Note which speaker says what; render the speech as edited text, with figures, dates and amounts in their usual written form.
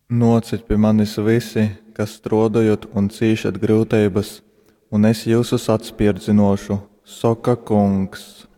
Speaker 1: Nāciet pie manis visi, kas strādājat un ciešat grūtības, un es jūsus atspirdzināšu, saka Kungs.